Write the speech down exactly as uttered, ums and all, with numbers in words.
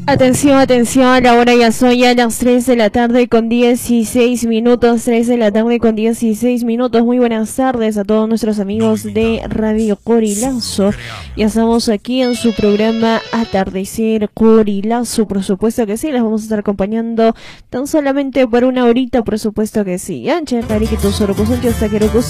Atención, atención, la hora ya son ya las tres de la tarde con dieciséis minutos, tres de la tarde con dieciséis minutos. Muy buenas tardes a todos nuestros amigos de Radio Corilazo. Ya estamos aquí en su programa Atardecer Corilazo, por supuesto que sí, les vamos a estar acompañando tan solamente por una horita, por supuesto que sí. Ancha, cariquitos, orocos, anchos, taquerocos.